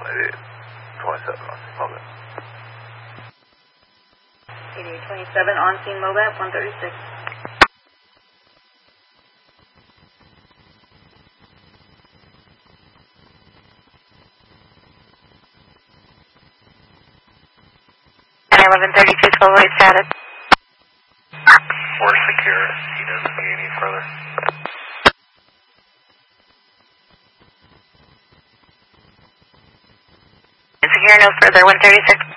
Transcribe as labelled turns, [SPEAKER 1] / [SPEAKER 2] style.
[SPEAKER 1] 27 on scene MOBAP.
[SPEAKER 2] 8827 on scene MOBAP 136.
[SPEAKER 3] And 1132 1208 status.
[SPEAKER 1] We're secure. He doesn't need any further.
[SPEAKER 3] Secure, no further, 136.